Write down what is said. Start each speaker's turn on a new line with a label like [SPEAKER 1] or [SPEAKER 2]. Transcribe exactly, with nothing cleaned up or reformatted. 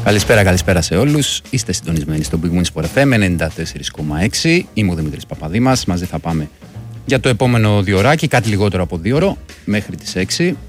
[SPEAKER 1] Καλησπέρα, καλησπέρα σε όλους. Είστε συντονισμένοι στο Big Win Sport εφ εμ ενενήντα τέσσερα κόμμα έξι. Είμαι ο Δημήτρης Παπαδήμας. Μαζί θα πάμε για το επόμενο διωράκι, κάτι λιγότερο από δύο ώρο, μέχρι τις έξι.